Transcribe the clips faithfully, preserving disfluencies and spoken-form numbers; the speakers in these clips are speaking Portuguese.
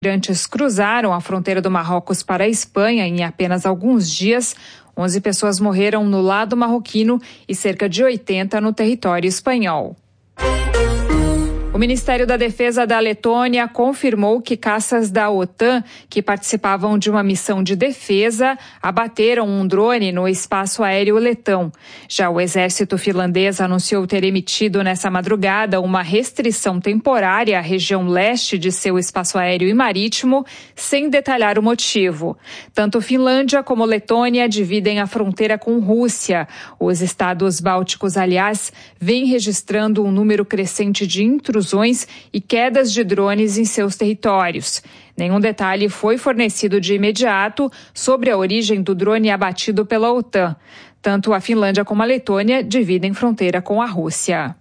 Imigrantes cruzaram a fronteira do Marrocos para a Espanha em apenas alguns dias. onze pessoas morreram no lado marroquino e cerca de oitenta no território espanhol. O Ministério da Defesa da Letônia confirmou que caças da OTAN, que participavam de uma missão de defesa, abateram um drone no espaço aéreo letão. Já o exército finlandês anunciou ter emitido nessa madrugada uma restrição temporária à região leste de seu espaço aéreo e marítimo, sem detalhar o motivo. Tanto Finlândia como Letônia dividem a fronteira com Rússia. Os estados bálticos, aliás, vêm registrando um número crescente de intrusões e quedas de drones em seus territórios. Nenhum detalhe foi fornecido de imediato sobre a origem do drone abatido pela OTAN. Tanto a Finlândia como a Letônia dividem fronteira com a Rússia.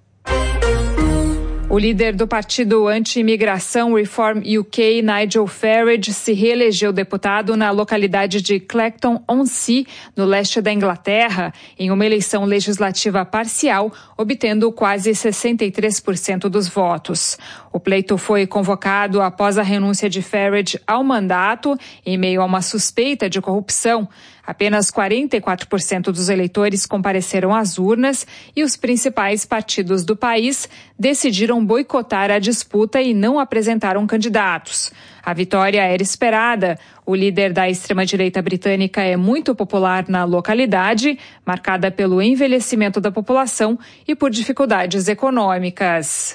O líder do partido anti-imigração Reform U K, Nigel Farage, se reelegeu deputado na localidade de Clacton-on-Sea, no leste da Inglaterra, em uma eleição legislativa parcial, obtendo quase sessenta e três por cento dos votos. O pleito foi convocado após a renúncia de Farage ao mandato, em meio a uma suspeita de corrupção. Apenas quarenta e quatro por cento dos eleitores compareceram às urnas e os principais partidos do país decidiram boicotar a disputa e não apresentaram candidatos. A vitória era esperada. O líder da extrema-direita britânica é muito popular na localidade, marcada pelo envelhecimento da população e por dificuldades econômicas.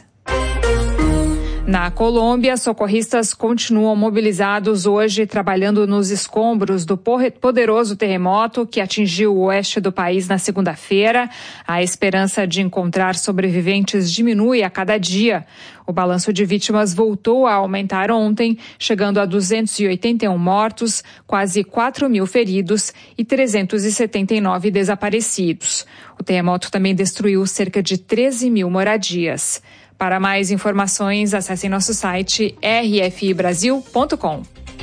Na Colômbia, socorristas continuam mobilizados hoje, trabalhando nos escombros do poderoso terremoto que atingiu o oeste do país na segunda-feira. A esperança de encontrar sobreviventes diminui a cada dia. O balanço de vítimas voltou a aumentar ontem, chegando a duzentos e oitenta e um mortos, quase quatro mil feridos e trezentos e setenta e nove desaparecidos. O terremoto também destruiu cerca de treze mil moradias. Para mais informações, acesse nosso site r f i brasil ponto com.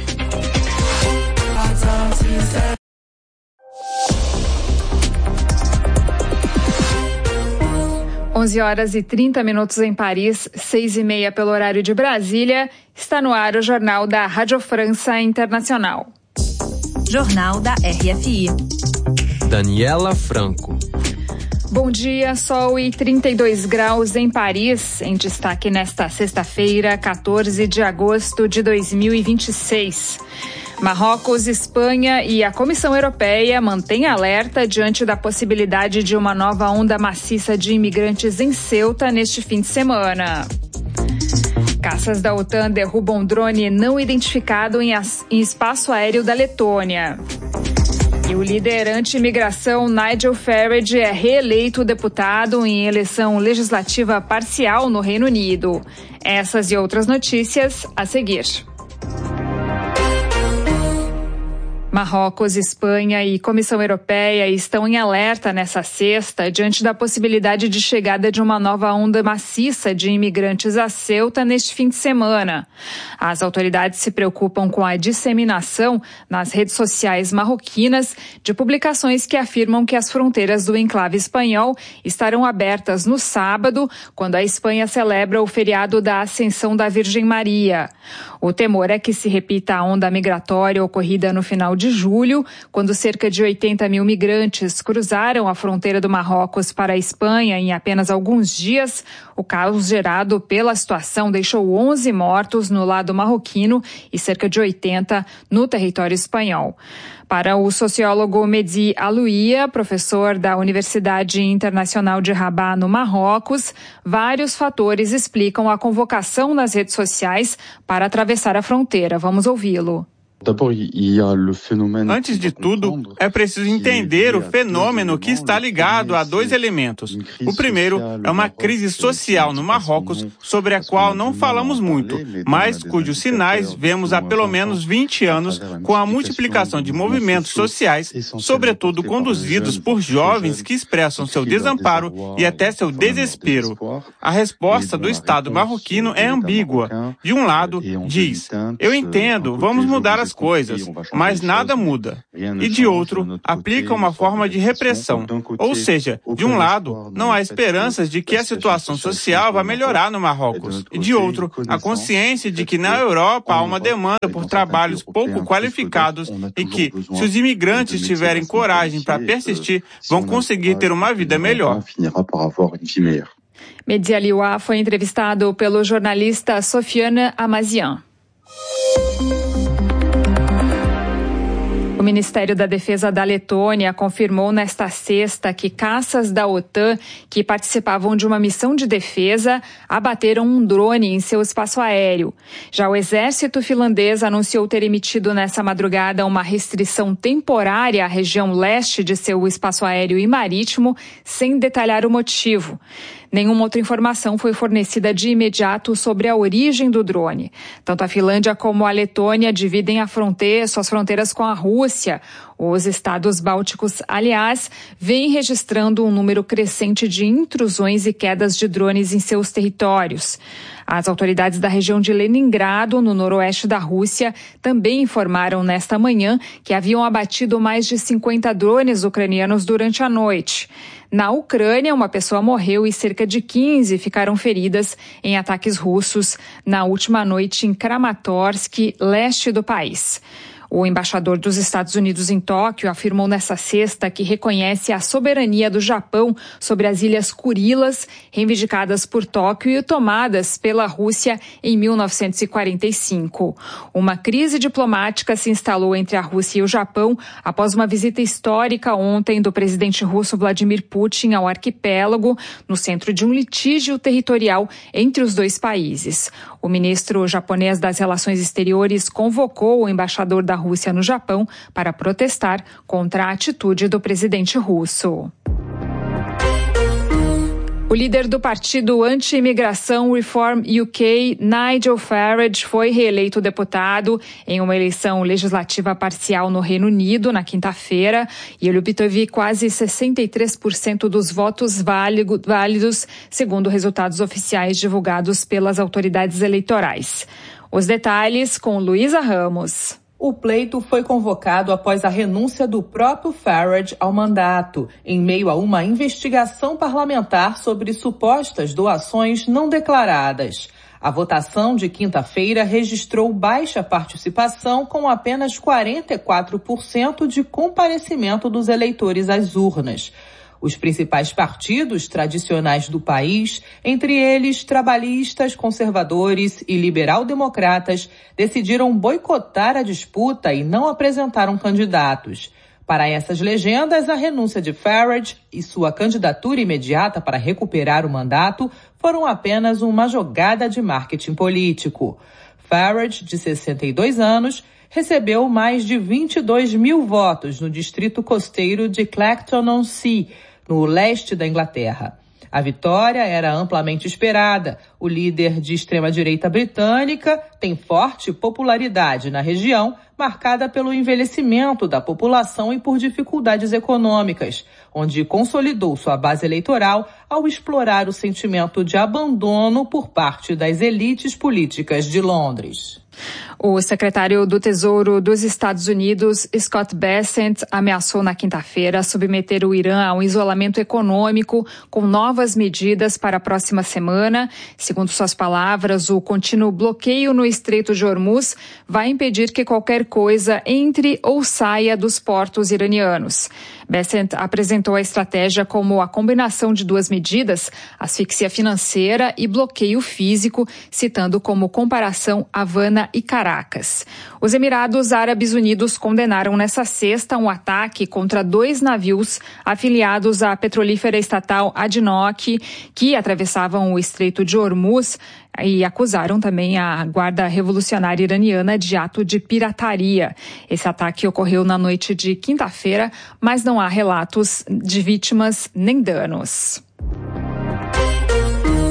onze horas e trinta minutos em Paris, seis e meia pelo horário de Brasília. Está no ar o Jornal da Rádio França Internacional. Jornal da R F I. Daniela Franco. Bom dia, sol e trinta e dois graus em Paris, em destaque nesta sexta-feira, quatorze de agosto de dois mil e vinte e seis. Marrocos, Espanha e a Comissão Europeia mantêm alerta diante da possibilidade de uma nova onda maciça de imigrantes em Ceuta neste fim de semana. Caças da OTAN derrubam drone não identificado em, as, em espaço aéreo da Letônia. E o líder anti-imigração Nigel Farage é reeleito deputado em eleição legislativa parcial no Reino Unido. Essas e outras notícias a seguir. Marrocos, Espanha e Comissão Europeia estão em alerta nessa sexta diante da possibilidade de chegada de uma nova onda maciça de imigrantes a Ceuta neste fim de semana. As autoridades se preocupam com a disseminação nas redes sociais marroquinas de publicações que afirmam que as fronteiras do enclave espanhol estarão abertas no sábado, quando a Espanha celebra o feriado da Ascensão da Virgem Maria. O temor é que se repita a onda migratória ocorrida no final de de julho, quando cerca de oitenta mil migrantes cruzaram a fronteira do Marrocos para a Espanha em apenas alguns dias. O caos gerado pela situação deixou onze mortos no lado marroquino e cerca de oitenta no território espanhol. Para o sociólogo Mehdi Alouia, professor da Universidade Internacional de Rabat, no Marrocos, vários fatores explicam a convocação nas redes sociais para atravessar a fronteira. Vamos ouvi-lo. Antes de tudo, é preciso entender o fenômeno que está ligado a dois elementos. O primeiro é uma crise social no Marrocos, sobre a qual não falamos muito, mas cujos sinais vemos há pelo menos vinte anos com a multiplicação de movimentos sociais, sobretudo conduzidos por jovens que expressam seu desamparo e até seu desespero. A resposta do Estado marroquino é ambígua. De um lado, diz: eu entendo, vamos mudar as as coisas, mas nada muda. E de outro, aplica uma forma de repressão. Ou seja, de um lado, não há esperanças de que a situação social vá melhorar no Marrocos. E de outro, a consciência de que na Europa há uma demanda por trabalhos pouco qualificados e que, se os imigrantes tiverem coragem para persistir, vão conseguir ter uma vida melhor. Mehdi Aliwa foi entrevistado pelo jornalista Sofiane Amazian. O Ministério da Defesa da Letônia confirmou nesta sexta que caças da OTAN que participavam de uma missão de defesa abateram um drone em seu espaço aéreo. Já o exército finlandês anunciou ter emitido nessa madrugada uma restrição temporária à região leste de seu espaço aéreo e marítimo, sem detalhar o motivo. Nenhuma outra informação foi fornecida de imediato sobre a origem do drone. Tanto a Finlândia como a Letônia dividem a fronteira, suas fronteiras com a Rússia. Os estados bálticos, aliás, vêm registrando um número crescente de intrusões e quedas de drones em seus territórios. As autoridades da região de Leningrado, no noroeste da Rússia, também informaram nesta manhã que haviam abatido mais de cinquenta drones ucranianos durante a noite. Na Ucrânia, uma pessoa morreu e cerca de quinze ficaram feridas em ataques russos na última noite em Kramatorsk, leste do país. O embaixador dos Estados Unidos em Tóquio afirmou nesta sexta que reconhece a soberania do Japão sobre as Ilhas Kurilas, reivindicadas por Tóquio e tomadas pela Rússia em mil novecentos e quarenta e cinco. Uma crise diplomática se instalou entre a Rússia e o Japão após uma visita histórica ontem do presidente russo Vladimir Putin ao arquipélago, no centro de um litígio territorial entre os dois países. O ministro japonês das Relações Exteriores convocou o embaixador da Rússia no Japão para protestar contra a atitude do presidente russo. O líder do partido anti-imigração Reform U K, Nigel Farage, foi reeleito deputado em uma eleição legislativa parcial no Reino Unido na quinta-feira e ele obteve quase sessenta e três por cento dos votos válidos, segundo resultados oficiais divulgados pelas autoridades eleitorais. Os detalhes com Luísa Ramos. O pleito foi convocado após a renúncia do próprio Farage ao mandato, em meio a uma investigação parlamentar sobre supostas doações não declaradas. A votação de quinta-feira registrou baixa participação, com apenas quarenta e quatro por cento de comparecimento dos eleitores às urnas. Os principais partidos tradicionais do país, entre eles trabalhistas, conservadores e liberal-democratas, decidiram boicotar a disputa e não apresentaram candidatos. Para essas legendas, a renúncia de Farage e sua candidatura imediata para recuperar o mandato foram apenas uma jogada de marketing político. Farage, de sessenta e dois anos, recebeu mais de vinte e dois mil votos no distrito costeiro de Clacton-on-Sea, no leste da Inglaterra. A vitória era amplamente esperada. O líder de extrema-direita britânica tem forte popularidade na região, marcada pelo envelhecimento da população e por dificuldades econômicas, onde consolidou sua base eleitoral ao explorar o sentimento de abandono por parte das elites políticas de Londres. O secretário do Tesouro dos Estados Unidos, Scott Bessent, ameaçou na quinta-feira submeter o Irã a um isolamento econômico com novas medidas para a próxima semana. Segundo suas palavras, o contínuo bloqueio no Estreito de Hormuz vai impedir que qualquer coisa entre ou saia dos portos iranianos. Bessent apresentou a estratégia como a combinação de duas medidas, asfixia financeira e bloqueio físico, citando como comparação Havana e Caracas. Os Emirados Árabes Unidos condenaram nesta sexta um ataque contra dois navios afiliados à petrolífera estatal A D N O C, que atravessavam o Estreito de Hormuz, e acusaram também a Guarda Revolucionária Iraniana de ato de pirataria. Esse ataque ocorreu na noite de quinta-feira, mas não há relatos de vítimas nem danos. O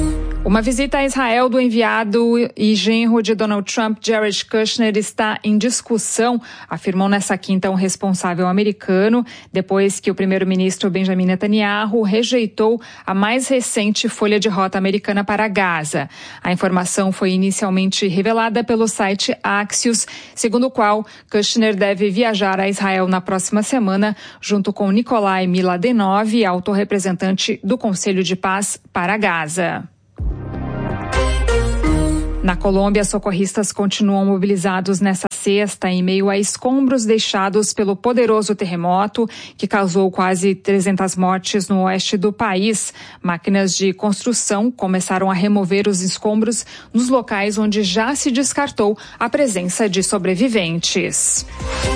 Uma visita a Israel do enviado e genro de Donald Trump, Jared Kushner, está em discussão, afirmou nesta quinta um responsável americano, depois que o primeiro-ministro Benjamin Netanyahu rejeitou a mais recente folha de rota americana para Gaza. A informação foi inicialmente revelada pelo site Axios, segundo o qual Kushner deve viajar a Israel na próxima semana, junto com Nikolai Miladenov, alto representante do Conselho de Paz para Gaza. Na Colômbia, socorristas continuam mobilizados nesta sexta em meio a escombros deixados pelo poderoso terremoto que causou quase trezentas mortes no oeste do país. Máquinas de construção começaram a remover os escombros nos locais onde já se descartou a presença de sobreviventes.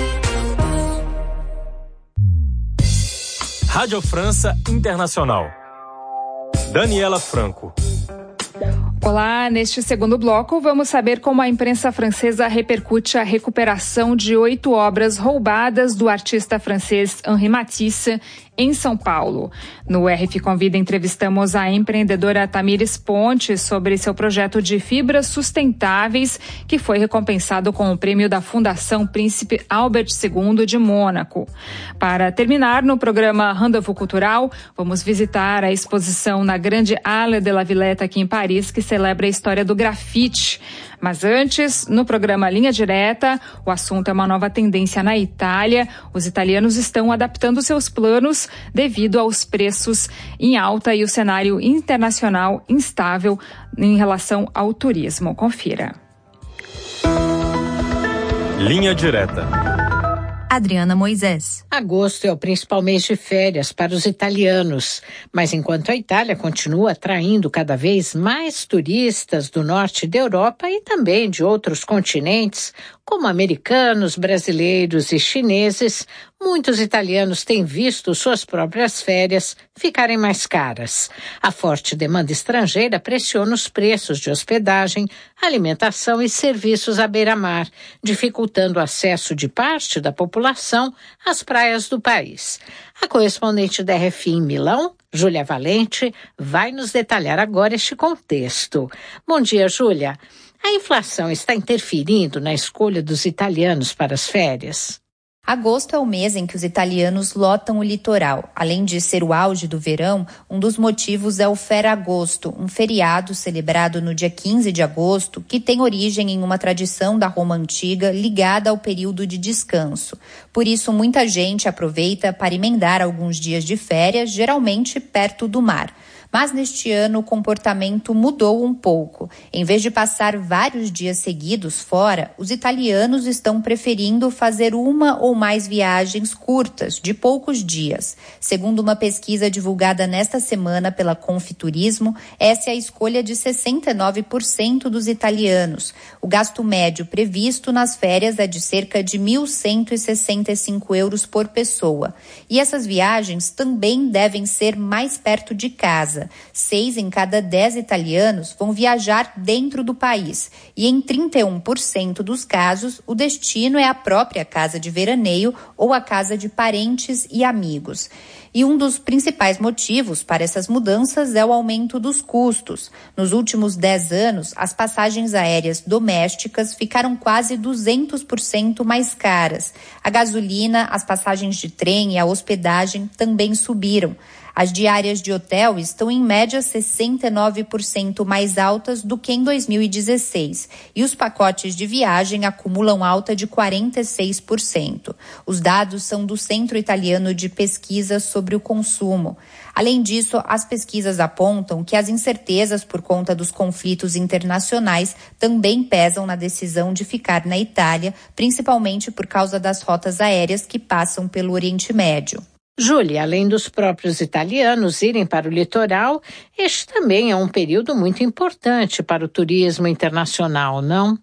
Rádio França Internacional. Daniela Franco. Olá, neste segundo bloco vamos saber como a imprensa francesa repercute a recuperação de oito obras roubadas do artista francês Henri Matisse em São Paulo. No R F Convida entrevistamos a empreendedora Tamires Pontes sobre seu projeto de fibras sustentáveis que foi recompensado com o prêmio da Fundação Príncipe Albert segundo de Mônaco. Para terminar, no programa Rendez-vous Cultural, vamos visitar a exposição na Grande Halle de la Villette aqui em Paris, que celebra a história do grafite. Mas antes, no programa Linha Direta, o assunto é uma nova tendência na Itália. Os italianos estão adaptando seus planos devido aos preços em alta e o cenário internacional instável em relação ao turismo. Confira. Linha Direta. Adriana Moisés. Agosto é o principal mês de férias para os italianos, mas enquanto a Itália continua atraindo cada vez mais turistas do norte da Europa e também de outros continentes, como americanos, brasileiros e chineses, muitos italianos têm visto suas próprias férias ficarem mais caras. A forte demanda estrangeira pressiona os preços de hospedagem, alimentação e serviços à beira-mar, dificultando o acesso de parte da população às praias do país. A correspondente da R F I em Milão, Júlia Valente, vai nos detalhar agora este contexto. Bom dia, Júlia. A inflação está interferindo na escolha dos italianos para as férias? Agosto é o mês em que os italianos lotam o litoral. Além de ser o auge do verão, um dos motivos é o Ferragosto, um feriado celebrado no dia quinze de agosto, que tem origem em uma tradição da Roma antiga ligada ao período de descanso. Por isso, muita gente aproveita para emendar alguns dias de férias, geralmente perto do mar. Mas neste ano o comportamento mudou um pouco. Em vez de passar vários dias seguidos fora, os italianos estão preferindo fazer uma ou mais viagens curtas, de poucos dias. Segundo uma pesquisa divulgada nesta semana pela Confiturismo, essa é a escolha de sessenta e nove por cento dos italianos. O gasto médio previsto nas férias é de cerca de mil cento e sessenta e cinco euros por pessoa. E essas viagens também devem ser mais perto de casa. Seis em cada dez italianos vão viajar dentro do país e em trinta e um por cento dos casos o destino é a própria casa de veraneio ou a casa de parentes e amigos. E um dos principais motivos para essas mudanças é o aumento dos custos. Nos últimos dez anos, as passagens aéreas domésticas ficaram quase duzentos por cento mais caras. A gasolina, as passagens de trem e a hospedagem também subiram. As diárias de hotel estão em média sessenta e nove por cento mais altas do que em dois mil e dezesseis e os pacotes de viagem acumulam alta de quarenta e seis por cento. Os dados são do Centro Italiano de Pesquisa sobre o Consumo. Além disso, as pesquisas apontam que as incertezas por conta dos conflitos internacionais também pesam na decisão de ficar na Itália, principalmente por causa das rotas aéreas que passam pelo Oriente Médio. Júlia, além dos próprios italianos irem para o litoral, este também é um período muito importante para o turismo internacional, não?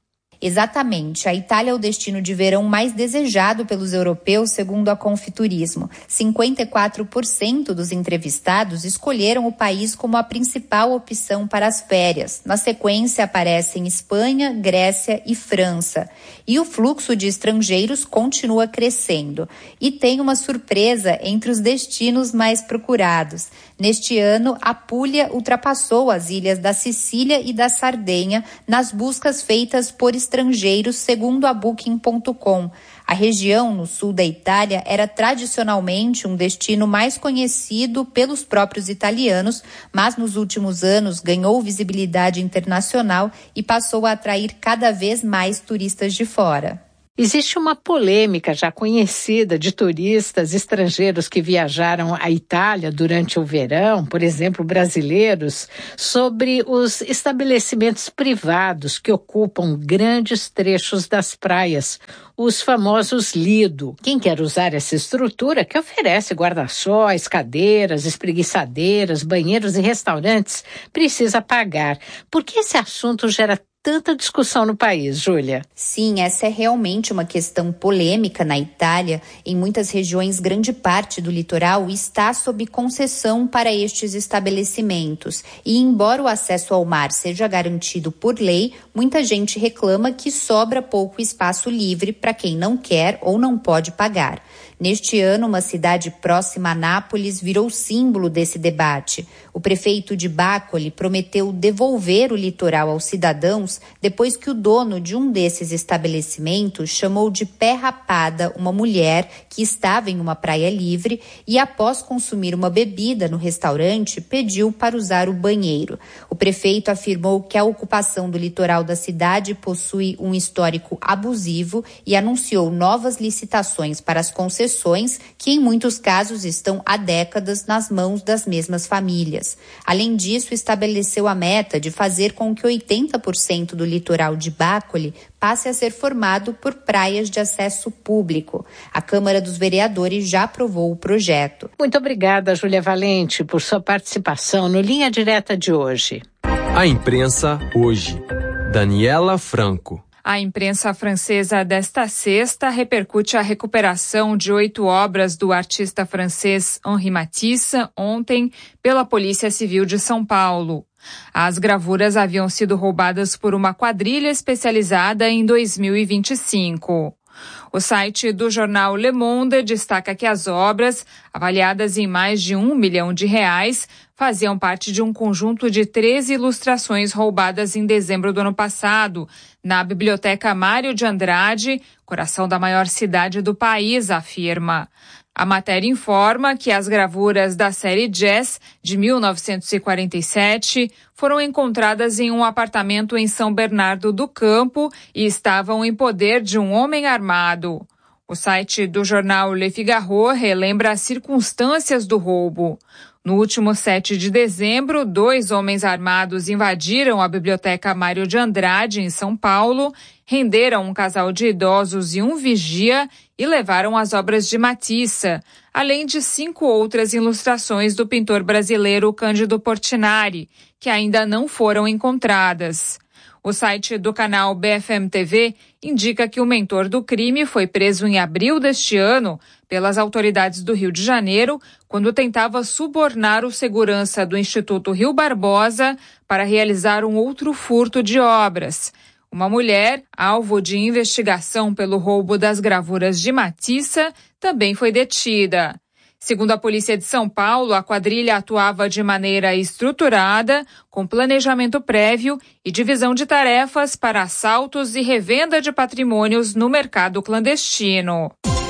Exatamente. A Itália é o destino de verão mais desejado pelos europeus, segundo a Confiturismo. cinquenta e quatro por cento dos entrevistados escolheram o país como a principal opção para as férias. Na sequência, aparecem Espanha, Grécia e França. E o fluxo de estrangeiros continua crescendo. E tem uma surpresa entre os destinos mais procurados. Neste ano, a Puglia ultrapassou as ilhas da Sicília e da Sardenha nas buscas feitas por estrangeiros, segundo a Booking ponto com. A região, no sul da Itália, era tradicionalmente um destino mais conhecido pelos próprios italianos, mas nos últimos anos ganhou visibilidade internacional e passou a atrair cada vez mais turistas de fora. Existe uma polêmica já conhecida de turistas estrangeiros que viajaram à Itália durante o verão, por exemplo, brasileiros, sobre os estabelecimentos privados que ocupam grandes trechos das praias, os famosos lido. Quem quer usar essa estrutura, que oferece guarda-sóis, cadeiras, espreguiçadeiras, banheiros e restaurantes, precisa pagar. Por que esse assunto gera tanta discussão no país, Júlia? Sim, essa é realmente uma questão polêmica na Itália. Em muitas regiões, grande parte do litoral está sob concessão para estes estabelecimentos. E embora o acesso ao mar seja garantido por lei, muita gente reclama que sobra pouco espaço livre para quem não quer ou não pode pagar. Neste ano, uma cidade próxima a Nápoles virou símbolo desse debate. O prefeito de Bacoli prometeu devolver o litoral aos cidadãos depois que o dono de um desses estabelecimentos chamou de pé rapada uma mulher que estava em uma praia livre e, após consumir uma bebida no restaurante, pediu para usar o banheiro. O prefeito afirmou que a ocupação do litoral da cidade possui um histórico abusivo e anunciou novas licitações para as concessões que em muitos casos estão há décadas nas mãos das mesmas famílias. Além disso, estabeleceu a meta de fazer com que oitenta por cento do litoral de Bacoli passe a ser formado por praias de acesso público. A Câmara dos Vereadores já aprovou o projeto. Muito obrigada, Júlia Valente, por sua participação no Linha Direta de hoje. A imprensa hoje. Daniela Franco. A imprensa francesa desta sexta repercute a recuperação de oito obras do artista francês Henri Matisse ontem pela Polícia Civil de São Paulo. As gravuras haviam sido roubadas por uma quadrilha especializada em dois mil e vinte e cinco. O site do jornal Le Monde destaca que as obras, avaliadas em mais de um milhão de reais, faziam parte de um conjunto de treze ilustrações roubadas em dezembro do ano passado, na Biblioteca Mário de Andrade, coração da maior cidade do país, afirma. A matéria informa que as gravuras da série Jazz, de mil novecentos e quarenta e sete, foram encontradas em um apartamento em São Bernardo do Campo e estavam em poder de um homem armado. O site do jornal Le Figaro relembra as circunstâncias do roubo. No último sete de dezembro, dois homens armados invadiram a Biblioteca Mário de Andrade, em São Paulo, renderam um casal de idosos e um vigia e levaram as obras de Matisse, além de cinco outras ilustrações do pintor brasileiro Cândido Portinari, que ainda não foram encontradas. O site do canal B F M T V indica que o mentor do crime foi preso em abril deste ano pelas autoridades do Rio de Janeiro, quando tentava subornar o segurança do Instituto Rio Barbosa para realizar um outro furto de obras. Uma mulher, alvo de investigação pelo roubo das gravuras de Matisse, também foi detida. Segundo a Polícia de São Paulo, a quadrilha atuava de maneira estruturada, com planejamento prévio e divisão de tarefas para assaltos e revenda de patrimônios no mercado clandestino.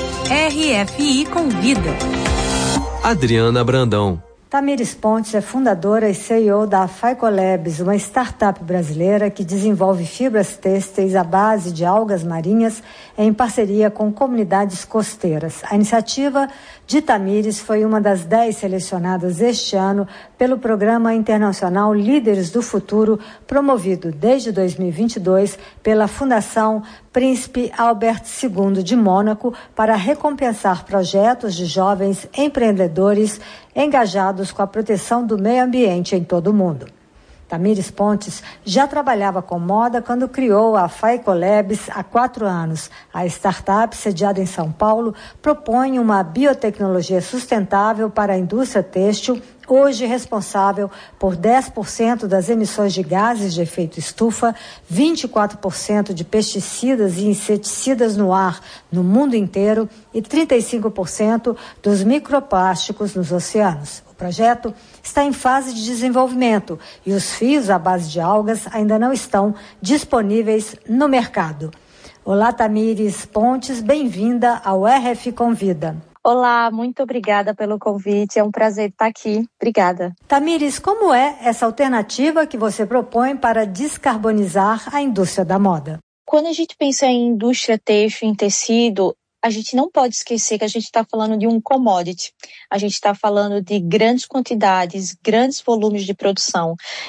R F I Convida. Adriana Brandão. Tamires Pontes é fundadora e C E O da Phycolabs, uma startup brasileira que desenvolve fibras têxteis à base de algas marinhas em parceria com comunidades costeiras. A iniciativa de Tamires foi uma das dez selecionadas este ano pelo Programa Internacional Líderes do Futuro, promovido desde dois mil e vinte e dois pela Fundação Príncipe Albert segundo de Mônaco, para recompensar projetos de jovens empreendedores engajados com a proteção do meio ambiente em todo o mundo. Tamires Pontes já trabalhava com moda quando criou a Faicolabs há quatro anos. A startup, sediada em São Paulo, propõe uma biotecnologia sustentável para a indústria têxtil, hoje responsável por dez por cento das emissões de gases de efeito estufa, vinte e quatro por cento de pesticidas e inseticidas no ar no mundo inteiro e trinta e cinco por cento dos microplásticos nos oceanos. O projeto está em fase de desenvolvimento e os fios à base de algas ainda não estão disponíveis no mercado. Olá, Tamires Pontes, bem-vinda ao R F Convida. Olá, muito obrigada pelo convite, é um prazer estar aqui. Obrigada. Tamires, como é essa alternativa que você propõe para descarbonizar a indústria da moda? Quando a gente pensa em indústria têxtil, em tecido, a gente não pode esquecer que a gente está falando de um commodity. A gente está falando de grandes quantidades, grandes volumes de produção.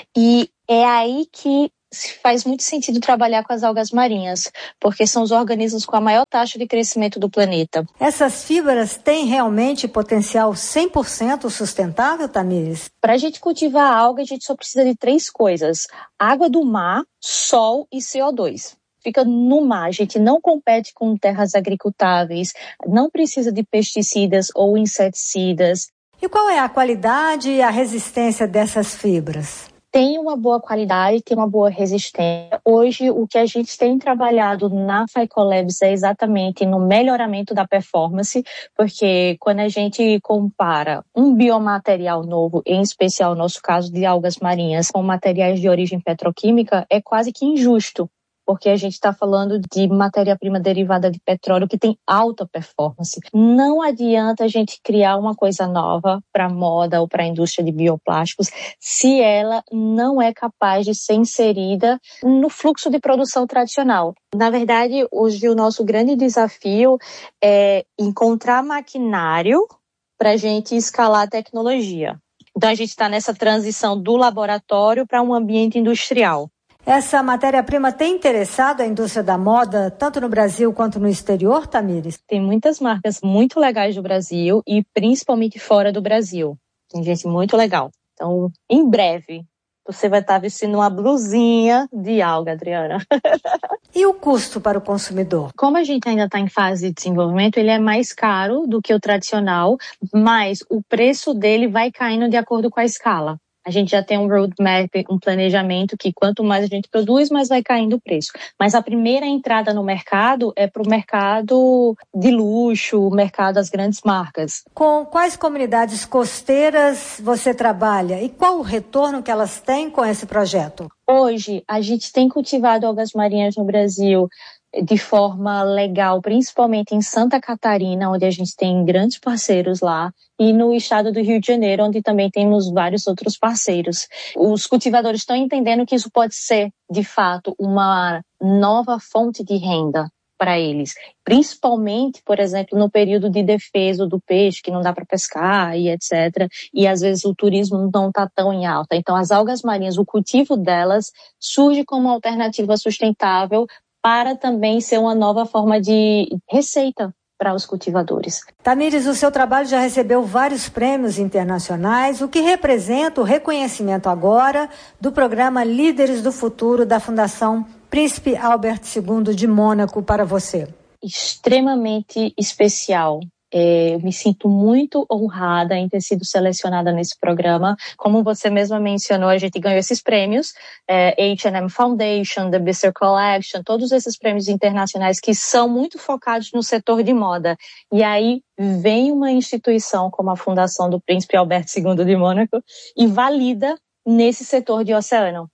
E é aí que faz muito sentido trabalhar com as algas marinhas, porque são os organismos com a maior taxa de crescimento do planeta. Essas fibras têm realmente potencial cem por cento sustentável, Tamires? Para a gente cultivar a alga, a gente só precisa de três coisas: água do mar, sol e C O dois. Fica no mar, a gente não compete com terras agricultáveis, não precisa de pesticidas ou inseticidas. E qual é a qualidade e a resistência dessas fibras? Tem uma boa qualidade, tem uma boa resistência. Hoje, o que a gente tem trabalhado na Faicolabs é exatamente no melhoramento da performance, porque quando a gente compara um biomaterial novo, em especial no nosso caso de algas marinhas, com materiais de origem petroquímica, é quase que injusto, porque a gente está falando de matéria-prima derivada de petróleo que tem alta performance. Não adianta a gente criar uma coisa nova para a moda ou para a indústria de bioplásticos se ela não é capaz de ser inserida no fluxo de produção tradicional. Na verdade, hoje o nosso grande desafio é encontrar maquinário para a gente escalar a tecnologia. Então, a gente está nessa transição do laboratório para um ambiente industrial. Essa matéria-prima tem interessado a indústria da moda, tanto no Brasil quanto no exterior, Tamires? Tem muitas marcas muito legais do Brasil e principalmente fora do Brasil. Tem gente muito legal. Então, em breve, você vai estar vestindo uma blusinha de alga, Adriana. E o custo para o consumidor? Como a gente ainda está em fase de desenvolvimento, ele é mais caro do que o tradicional, mas o preço dele vai caindo de acordo com a escala. A gente já tem um roadmap, um planejamento que quanto mais a gente produz, mais vai caindo o preço. Mas a primeira entrada no mercado é para o mercado de luxo, o mercado das grandes marcas. Com quais comunidades costeiras você trabalha e qual o retorno que elas têm com esse projeto? Hoje, a gente tem cultivado algas marinhas no Brasil de forma legal, principalmente em Santa Catarina, onde a gente tem grandes parceiros lá, e no estado do Rio de Janeiro, onde também temos vários outros parceiros. Os cultivadores estão entendendo que isso pode ser, de fato, uma nova fonte de renda para eles, principalmente, por exemplo, no período de defeso do peixe, que não dá para pescar e etcétera, e às vezes o turismo não está tão em alta. Então, as algas marinhas, o cultivo delas surge como uma alternativa sustentável para também ser uma nova forma de receita para os cultivadores. Tamires, o seu trabalho já recebeu vários prêmios internacionais, o que representa o reconhecimento agora do programa Líderes do Futuro da Fundação Príncipe Albert segundo de Mônaco para você. Extremamente especial. É, eu me sinto muito honrada em ter sido selecionada nesse programa. Como você mesma mencionou, a gente ganhou esses prêmios, é, H and M Foundation, The Bister Collection, todos esses prêmios internacionais que são muito focados no setor de moda. E aí vem uma instituição como a Fundação do Príncipe Albert segundo de Mônaco e valida nesse setor de oceano.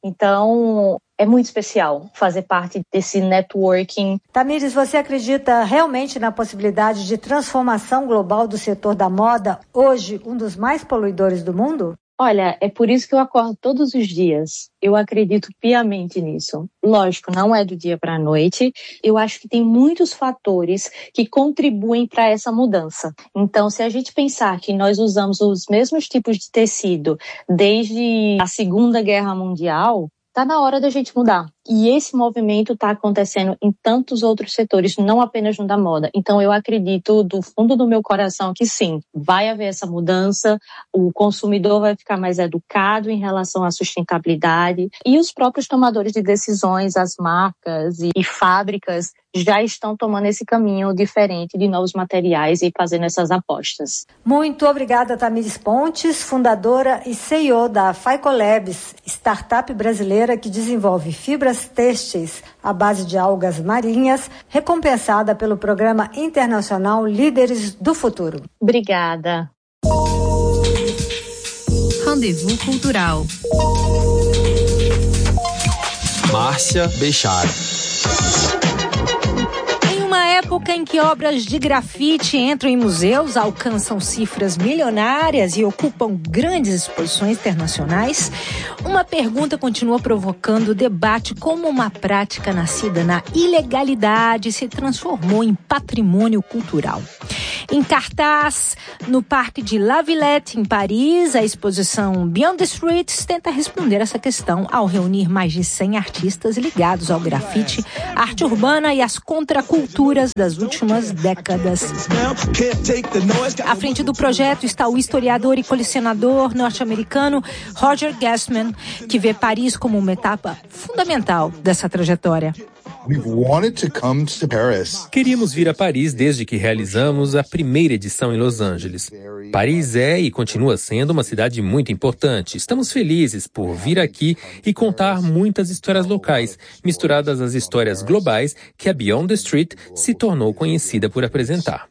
Então, é muito especial fazer parte desse networking. Tamires, você acredita realmente na possibilidade de transformação global do setor da moda, hoje um dos mais poluidores do mundo? Olha, é por isso que eu acordo todos os dias. Eu acredito piamente nisso. Lógico, não é do dia para a noite. Eu acho que tem muitos fatores que contribuem para essa mudança. Então, se a gente pensar que nós usamos os mesmos tipos de tecido desde a Segunda Guerra Mundial, Está na hora da gente mudar. E esse movimento está acontecendo em tantos outros setores, não apenas no da moda. Então, eu acredito do fundo do meu coração que sim, vai haver essa mudança, o consumidor vai ficar mais educado em relação à sustentabilidade e os próprios tomadores de decisões, as marcas e, e fábricas já estão tomando esse caminho diferente de novos materiais e fazendo essas apostas. Muito obrigada, Tamires Pontes, fundadora e C E O da Phycolabs, startup brasileira que desenvolve fibras têxteis à base de algas marinhas, recompensada pelo Programa Internacional Líderes do Futuro. Obrigada. Rendezvous Cultural. Márcia Bechara. Época em que obras de grafite entram em museus, alcançam cifras milionárias e ocupam grandes exposições internacionais, uma pergunta continua provocando debate: como uma prática nascida na ilegalidade se transformou em patrimônio cultural. Em cartaz, no Parque de La Villette, em Paris, a exposição Beyond the Streets tenta responder essa questão ao reunir mais de cem artistas ligados ao grafite, arte urbana e as contraculturas das últimas décadas. À frente do projeto está o historiador e colecionador norte-americano Roger Gassman, que vê Paris como uma etapa fundamental dessa trajetória. Queríamos vir a Paris desde que realizamos a primeira edição em Los Angeles. Paris é e continua sendo uma cidade muito importante. Estamos felizes por vir aqui e contar muitas histórias locais, misturadas às histórias globais que a Beyond the Street se tornou conhecida por apresentar.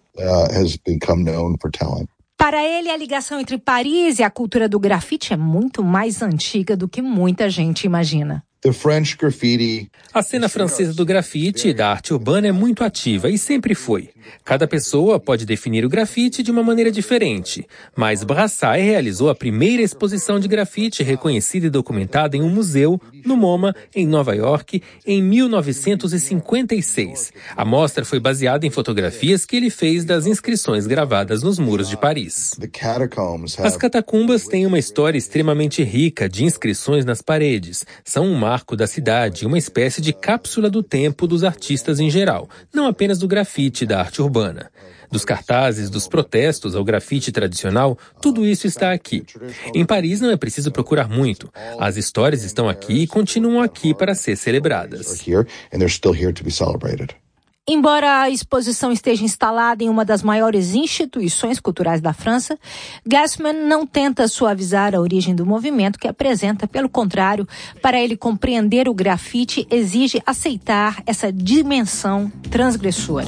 Para ele, a ligação entre Paris e a cultura do grafite é muito mais antiga do que muita gente imagina. A cena francesa do grafite e da arte urbana é muito ativa e sempre foi. Cada pessoa pode definir o grafite de uma maneira diferente, mas Brassai realizou a primeira exposição de grafite reconhecida e documentada em um museu no MoMA, em Nova York, em mil novecentos e cinquenta e seis. A mostra foi baseada em fotografias que ele fez das inscrições gravadas nos muros de Paris. As catacumbas têm uma história extremamente rica de inscrições nas paredes. São um marco da cidade, uma espécie de cápsula do tempo dos artistas em geral, não apenas do grafite e da arte urbana. Dos cartazes, dos protestos ao grafite tradicional, tudo isso está aqui. Em Paris não é preciso procurar muito. As histórias estão aqui e continuam aqui para ser celebradas. Embora a exposição esteja instalada em uma das maiores instituições culturais da França, Gassman não tenta suavizar a origem do movimento que apresenta. Pelo contrário, para ele compreender o grafite exige aceitar essa dimensão transgressora.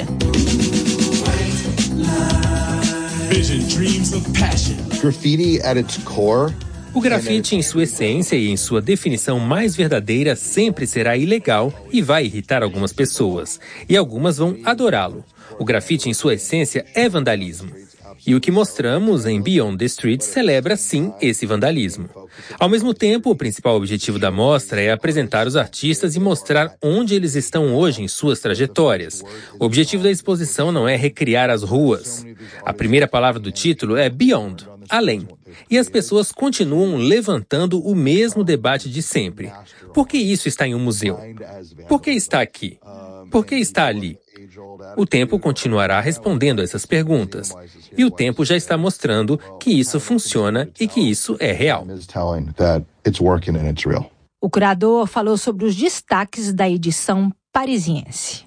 Graffiti at its core. O grafite, em sua essência e em sua definição mais verdadeira, sempre será ilegal e vai irritar algumas pessoas. E algumas vão adorá-lo. O grafite, em sua essência, é vandalismo. E o que mostramos em Beyond the Street celebra, sim, esse vandalismo. Ao mesmo tempo, o principal objetivo da mostra é apresentar os artistas e mostrar onde eles estão hoje em suas trajetórias. O objetivo da exposição não é recriar as ruas. A primeira palavra do título é Beyond, além. E as pessoas continuam levantando o mesmo debate de sempre. Por que isso está em um museu? Por que está aqui? Por que está ali? O tempo continuará respondendo a essas perguntas. E o tempo já está mostrando que isso funciona e que isso é real. O curador falou sobre os destaques da edição parisiense.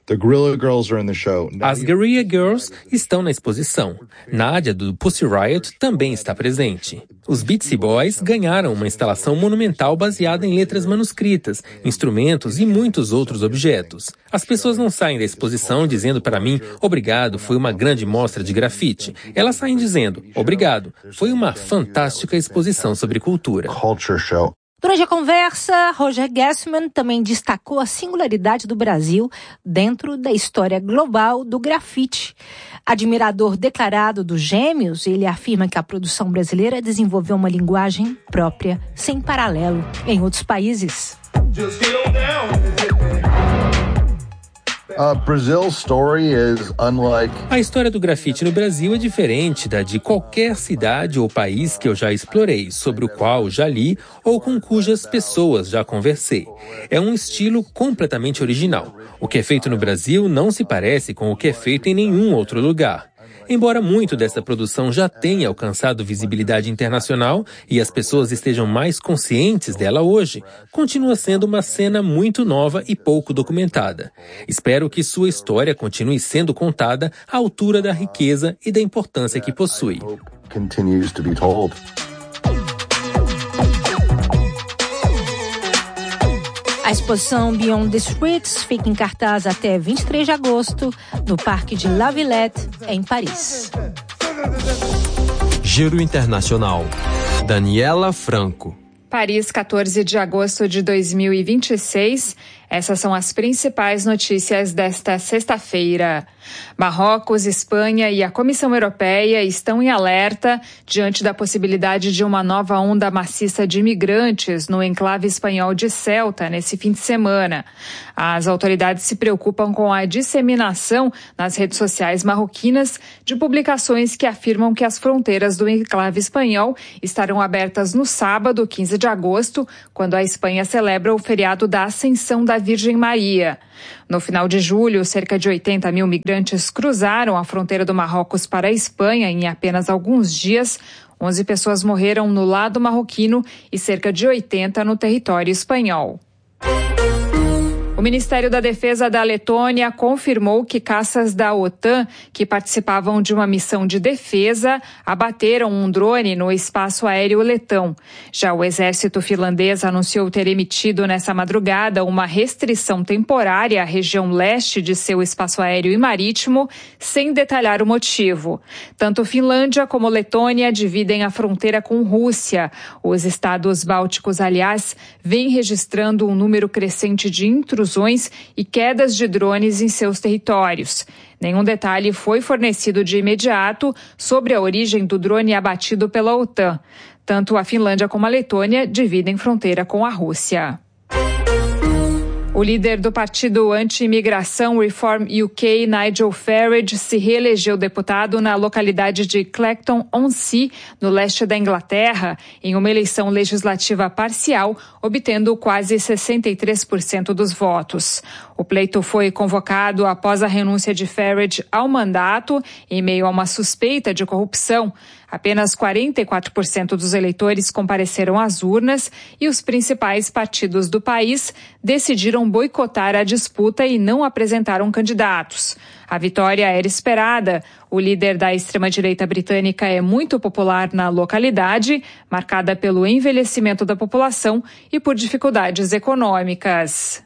As Guerrilla Girls estão na exposição. Nadia, do Pussy Riot, também está presente. Os Beastie Boys ganharam uma instalação monumental baseada em letras manuscritas, instrumentos e muitos outros objetos. As pessoas não saem da exposição dizendo para mim, obrigado, foi uma grande mostra de grafite. Elas saem dizendo, obrigado, foi uma fantástica exposição sobre cultura. Durante a conversa, Roger Gassman também destacou a singularidade do Brasil dentro da história global do grafite. Admirador declarado dos Gêmeos, ele afirma que a produção brasileira desenvolveu uma linguagem própria, sem paralelo em outros países. Uh, Brazil's story is unlike... A história do grafite no Brasil é diferente da de qualquer cidade ou país que eu já explorei, sobre o qual já li ou com cujas pessoas já conversei. É um estilo completamente original. O que é feito no Brasil não se parece com o que é feito em nenhum outro lugar. Embora muito dessa produção já tenha alcançado visibilidade internacional e as pessoas estejam mais conscientes dela hoje, continua sendo uma cena muito nova e pouco documentada. Espero que sua história continue sendo contada à altura da riqueza e da importância que possui. A exposição Beyond the Streets fica em cartaz até vinte e três de agosto no Parque de La Villette, em Paris. Giro Internacional. Daniela Franco. Paris, quatorze de agosto de dois mil e vinte e seis. Essas são as principais notícias desta sexta-feira. Marrocos, Espanha e a Comissão Europeia estão em alerta diante da possibilidade de uma nova onda maciça de imigrantes no enclave espanhol de Ceuta nesse fim de semana. As autoridades se preocupam com a disseminação nas redes sociais marroquinas de publicações que afirmam que as fronteiras do enclave espanhol estarão abertas no sábado, quinze de agosto, quando a Espanha celebra o feriado da Ascensão da Virgem Maria. No final de julho, cerca de oitenta mil migrantes cruzaram a fronteira do Marrocos para a Espanha em apenas alguns dias. onze pessoas morreram no lado marroquino e cerca de oitenta no território espanhol. O Ministério da Defesa da Letônia confirmou que caças da OTAN que participavam de uma missão de defesa abateram um drone no espaço aéreo letão. Já o exército finlandês anunciou ter emitido nessa madrugada uma restrição temporária à região leste de seu espaço aéreo e marítimo, sem detalhar o motivo. Tanto Finlândia como Letônia dividem a fronteira com Rússia. Os estados bálticos, aliás, vêm registrando um número crescente de intrusões e quedas de drones em seus territórios. Nenhum detalhe foi fornecido de imediato sobre a origem do drone abatido pela OTAN. Tanto a Finlândia como a Letônia dividem fronteira com a Rússia. O líder do partido anti-imigração Reform U K, Nigel Farage, se reelegeu deputado na localidade de Clacton-on-Sea, no leste da Inglaterra, em uma eleição legislativa parcial, obtendo quase sessenta e três por cento dos votos. O pleito foi convocado após a renúncia de Farage ao mandato, em meio a uma suspeita de corrupção. Apenas quarenta e quatro por cento dos eleitores compareceram às urnas e os principais partidos do país decidiram boicotar a disputa e não apresentaram candidatos. A vitória era esperada. O líder da extrema-direita britânica é muito popular na localidade, marcada pelo envelhecimento da população e por dificuldades econômicas.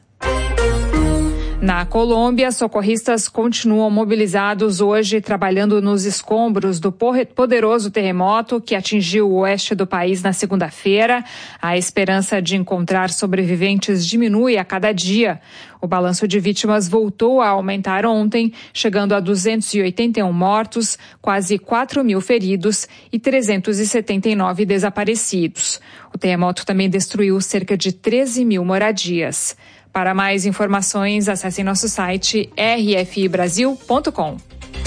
Na Colômbia, socorristas continuam mobilizados hoje, trabalhando nos escombros do poderoso terremoto que atingiu o oeste do país na segunda-feira. A esperança de encontrar sobreviventes diminui a cada dia. O balanço de vítimas voltou a aumentar ontem, chegando a duzentos e oitenta e um mortos, quase quatro mil feridos e trezentos e setenta e nove desaparecidos. O terremoto também destruiu cerca de treze mil moradias. Para mais informações, acesse nosso site r f i brasil ponto com.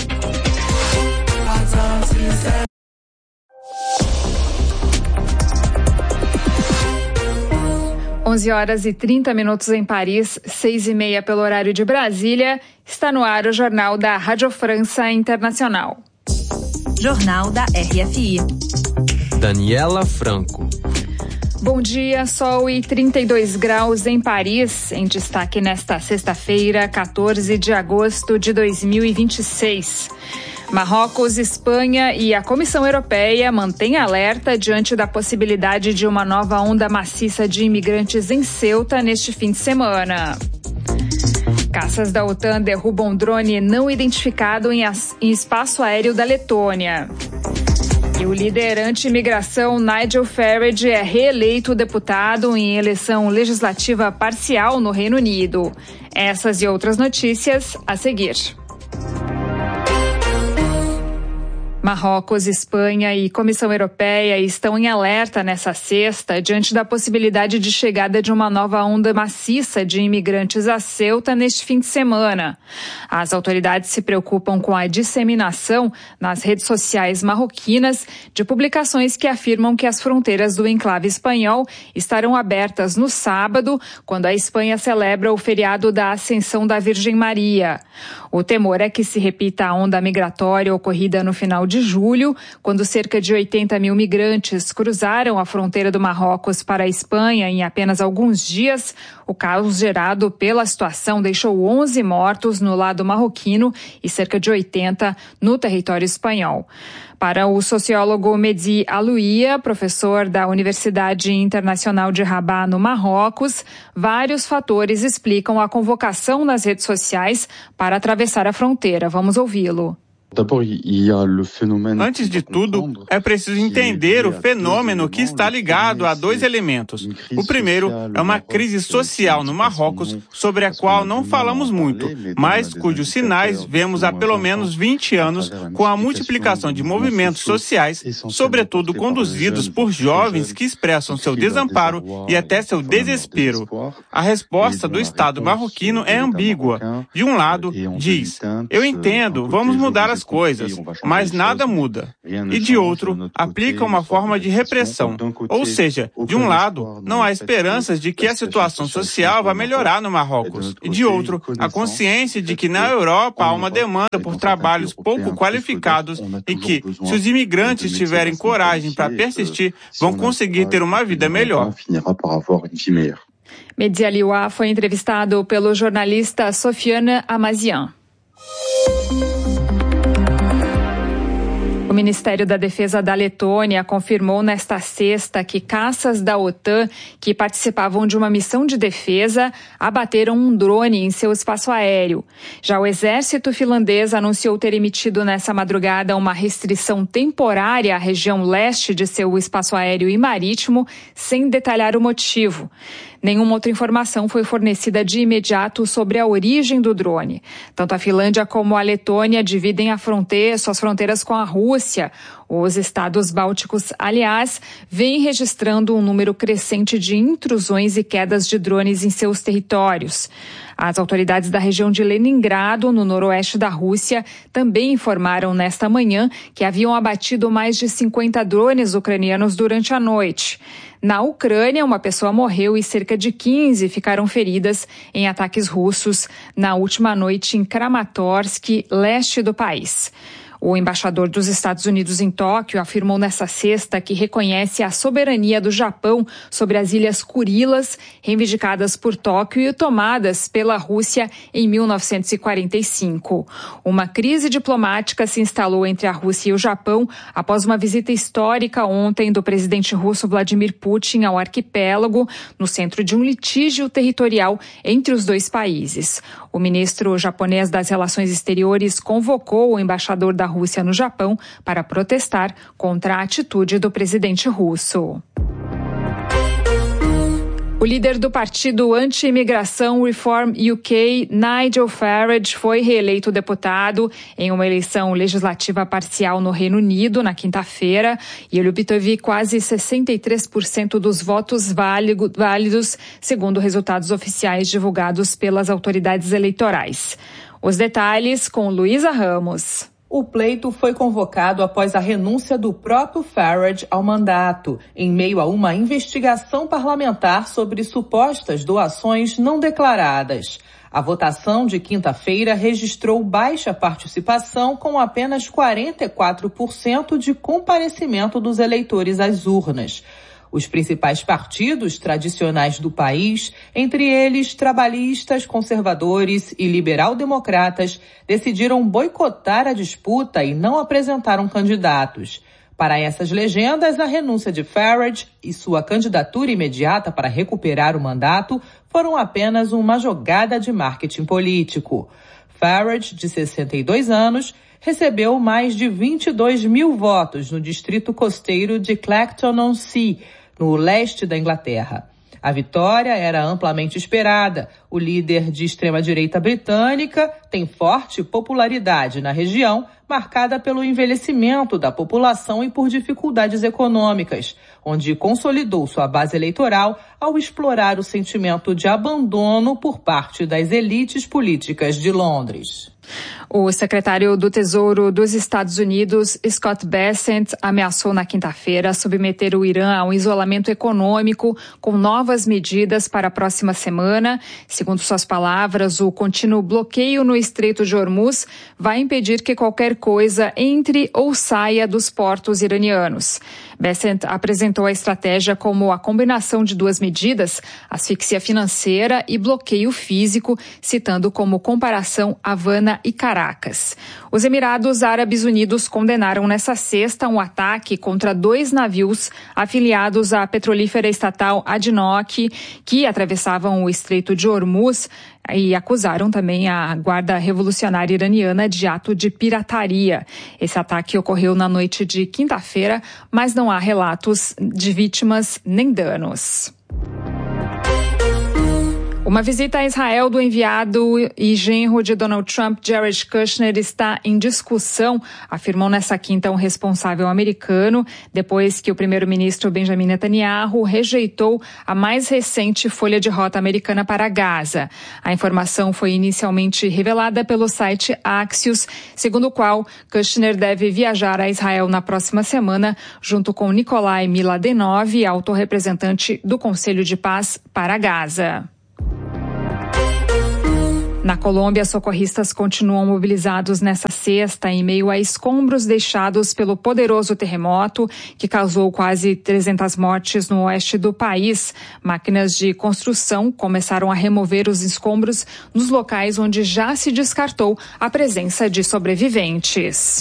onze horas e trinta minutos em Paris, seis e meia pelo horário de Brasília. Está no ar o Jornal da Rádio França Internacional. Jornal da R F I. Daniela Franco. Bom dia, sol e trinta e dois graus em Paris, em destaque nesta sexta-feira, quatorze de agosto de dois mil e vinte e seis. Marrocos, Espanha e a Comissão Europeia mantêm alerta diante da possibilidade de uma nova onda maciça de imigrantes em Ceuta neste fim de semana. Caças da OTAN derrubam drone não identificado em, as, em espaço aéreo da Letônia. E o líder anti-imigração Nigel Farage é reeleito deputado em eleição legislativa parcial no Reino Unido. Essas e outras notícias a seguir. Marrocos, Espanha e Comissão Europeia estão em alerta nessa sexta diante da possibilidade de chegada de uma nova onda maciça de imigrantes a Ceuta neste fim de semana. As autoridades se preocupam com a disseminação nas redes sociais marroquinas de publicações que afirmam que as fronteiras do enclave espanhol estarão abertas no sábado, quando a Espanha celebra o feriado da Ascensão da Virgem Maria. O temor é que se repita a onda migratória ocorrida no final de julho, quando cerca de oitenta mil migrantes cruzaram a fronteira do Marrocos para a Espanha em apenas alguns dias. O caos gerado pela situação deixou onze mortos no lado marroquino e cerca de oitenta no território espanhol. Para o sociólogo Mehdi Alouia, professor da Universidade Internacional de Rabat, no Marrocos, vários fatores explicam a convocação nas redes sociais para atravessar a fronteira. Vamos ouvi-lo. Antes de tudo, é preciso entender o fenômeno que está ligado a dois elementos. O primeiro é uma crise social no Marrocos, sobre a qual não falamos muito, mas cujos sinais vemos há pelo menos vinte anos com a multiplicação de movimentos sociais, sobretudo conduzidos por jovens que expressam seu desamparo e até seu desespero. A resposta do Estado marroquino é ambígua. De um lado, diz: eu entendo, vamos mudar as coisas, mas nada muda. E de outro, aplica uma forma de repressão. Ou seja, de um lado, não há esperanças de que a situação social vá melhorar no Marrocos. E de outro, a consciência de que na Europa há uma demanda por trabalhos pouco qualificados e que, se os imigrantes tiverem coragem para persistir, vão conseguir ter uma vida melhor. Mehdi Alouia foi entrevistado pelo jornalista Sofiane Amazian. O Ministério da Defesa da Letônia confirmou nesta sexta que caças da OTAN que participavam de uma missão de defesa abateram um drone em seu espaço aéreo. Já o exército finlandês anunciou ter emitido nessa madrugada uma restrição temporária à região leste de seu espaço aéreo e marítimo, sem detalhar o motivo. Nenhuma outra informação foi fornecida de imediato sobre a origem do drone. Tanto a Finlândia como a Letônia dividem a fronteira, suas fronteiras com a Rússia. Os estados bálticos, aliás, vêm registrando um número crescente de intrusões e quedas de drones em seus territórios. As autoridades da região de Leningrado, no noroeste da Rússia, também informaram nesta manhã que haviam abatido mais de cinquenta drones ucranianos durante a noite. Na Ucrânia, uma pessoa morreu e cerca de quinze ficaram feridas em ataques russos na última noite em Kramatorsk, leste do país. O embaixador dos Estados Unidos em Tóquio afirmou nesta sexta que reconhece a soberania do Japão sobre as ilhas Kurilas, reivindicadas por Tóquio e tomadas pela Rússia em mil novecentos e quarenta e cinco. Uma crise diplomática se instalou entre a Rússia e o Japão após uma visita histórica ontem do presidente russo Vladimir Putin ao arquipélago, no centro de um litígio territorial entre os dois países. O ministro japonês das Relações Exteriores convocou o embaixador da Rússia no Japão para protestar contra a atitude do presidente russo. O líder do partido anti-imigração Reform U K, Nigel Farage, foi reeleito deputado em uma eleição legislativa parcial no Reino Unido na quinta-feira e ele obteve quase sessenta e três por cento dos votos válidos, segundo resultados oficiais divulgados pelas autoridades eleitorais. Os detalhes com Luísa Ramos. O pleito foi convocado após a renúncia do próprio Farage ao mandato, em meio a uma investigação parlamentar sobre supostas doações não declaradas. A votação de quinta-feira registrou baixa participação, com apenas quarenta e quatro por cento de comparecimento dos eleitores às urnas. Os principais partidos tradicionais do país, entre eles trabalhistas, conservadores e liberal-democratas, decidiram boicotar a disputa e não apresentaram candidatos. Para essas legendas, a renúncia de Farage e sua candidatura imediata para recuperar o mandato foram apenas uma jogada de marketing político. Farage, de sessenta e dois anos, recebeu mais de vinte e dois mil votos no distrito costeiro de Clacton-on-Sea, no leste da Inglaterra. A vitória era amplamente esperada. O líder de extrema-direita britânica tem forte popularidade na região, marcada pelo envelhecimento da população e por dificuldades econômicas, onde consolidou sua base eleitoral ao explorar o sentimento de abandono por parte das elites políticas de Londres. O secretário do Tesouro dos Estados Unidos, Scott Bessent, ameaçou na quinta-feira submeter o Irã a um isolamento econômico com novas medidas para a próxima semana. Segundo suas palavras, o contínuo bloqueio no Estreito de Hormuz vai impedir que qualquer coisa entre ou saia dos portos iranianos. Bessent apresentou a estratégia como a combinação de duas medidas, asfixia financeira e bloqueio físico, citando como comparação Havana e Caracas. Os Emirados Árabes Unidos condenaram nesta sexta um ataque contra dois navios afiliados à petrolífera estatal A D N O C, que atravessavam o Estreito de Hormuz, e acusaram também a Guarda Revolucionária Iraniana de ato de pirataria. Esse ataque ocorreu na noite de quinta-feira, mas não há relatos de vítimas nem danos. Uma visita a Israel do enviado e genro de Donald Trump, Jared Kushner, está em discussão, afirmou nessa quinta um responsável americano, depois que o primeiro-ministro Benjamin Netanyahu rejeitou a mais recente folha de rota americana para Gaza. A informação foi inicialmente revelada pelo site Axios, segundo o qual Kushner deve viajar a Israel na próxima semana, junto com Nikolai Miladenov, alto representante do Conselho de Paz para Gaza. Na Colômbia, socorristas continuam mobilizados nesta sexta em meio a escombros deixados pelo poderoso terremoto que causou quase trezentas mortes no oeste do país. Máquinas de construção começaram a remover os escombros nos locais onde já se descartou a presença de sobreviventes.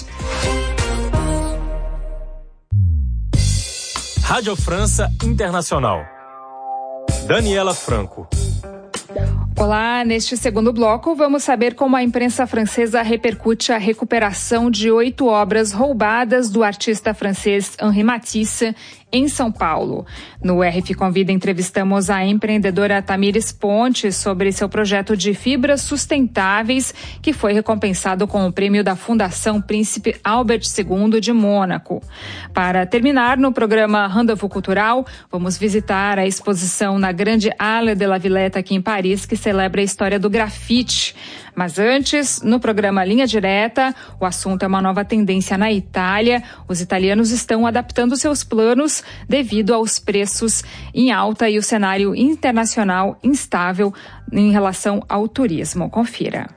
Rádio França Internacional. Daniela Franco. Olá, neste segundo bloco vamos saber como a imprensa francesa repercute a recuperação de oito obras roubadas do artista francês Henri Matisse em São Paulo. No R F Convida entrevistamos a empreendedora Tamires Pontes sobre seu projeto de fibras sustentáveis que foi recompensado com o prêmio da Fundação Príncipe Albert segundo de Mônaco. Para terminar, no programa Rendezvous Cultural, vamos visitar a exposição na Grande Halle de la Villette aqui em Paris, que celebra a história do grafite. Mas antes, no programa Linha Direta, o assunto é uma nova tendência na Itália. Os italianos estão adaptando seus planos devido aos preços em alta e o cenário internacional instável em relação ao turismo. Confira.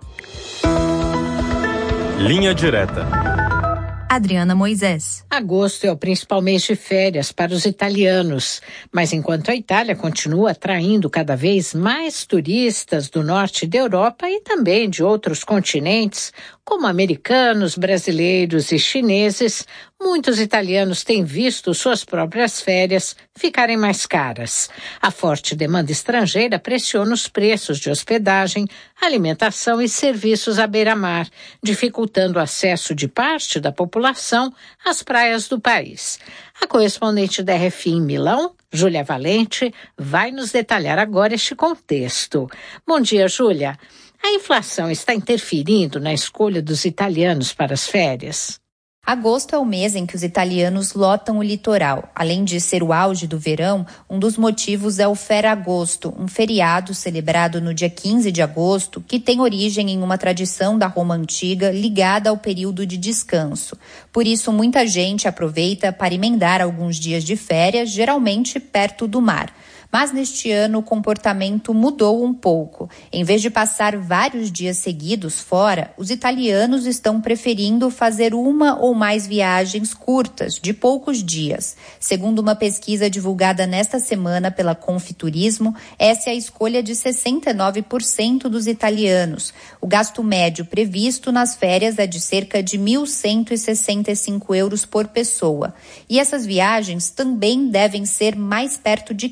Linha Direta. Adriana Moisés. Agosto é o principal mês de férias para os italianos, mas enquanto a Itália continua atraindo cada vez mais turistas do norte da Europa e também de outros continentes, como americanos, brasileiros e chineses, muitos italianos têm visto suas próprias férias ficarem mais caras. A forte demanda estrangeira pressiona os preços de hospedagem, alimentação e serviços à beira-mar, dificultando o acesso de parte da população às praias do país. A correspondente da R F I em Milão, Júlia Valente, vai nos detalhar agora este contexto. Bom dia, Júlia. A inflação está interferindo na escolha dos italianos para as férias? Agosto é o mês em que os italianos lotam o litoral. Além de ser o auge do verão, um dos motivos é o Ferragosto, um feriado celebrado no dia quinze de agosto, que tem origem em uma tradição da Roma antiga ligada ao período de descanso. Por isso, muita gente aproveita para emendar alguns dias de férias, geralmente perto do mar. Mas neste ano o comportamento mudou um pouco. Em vez de passar vários dias seguidos fora, os italianos estão preferindo fazer uma ou mais viagens curtas, de poucos dias. Segundo uma pesquisa divulgada nesta semana pela Confiturismo, essa é a escolha de sessenta e nove por cento dos italianos. O gasto médio previsto nas férias é de cerca de mil cento e sessenta e cinco euros por pessoa. E essas viagens também devem ser mais perto de casa.